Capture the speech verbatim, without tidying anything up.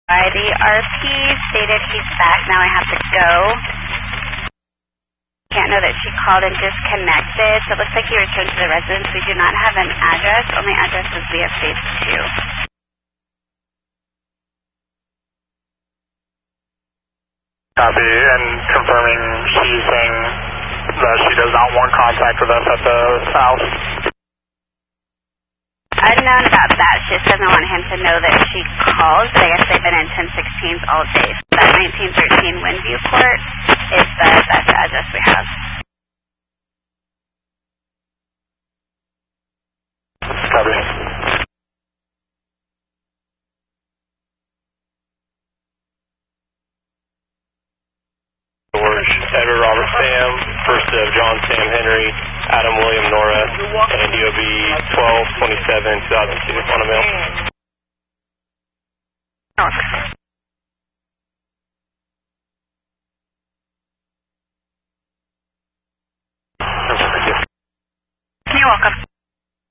The R P stated he's back. Now I have to go. Can't know that she called and disconnected. So it looks like he returned to the residence. We do not have an address. Only address is via phase two. Copy, and confirming she's saying that she does not want contact with us at the house. Unknown about that. She just doesn't want him to know that she calls, but I guess they've been in ten sixteens all day. So that nineteen thirteen Windview Court is the best address we have. Copy. George, Edward Robert Sam, first of John Sam Henry, Adam William Nora, and D O B twelve twenty-seven two thousand two on a mail.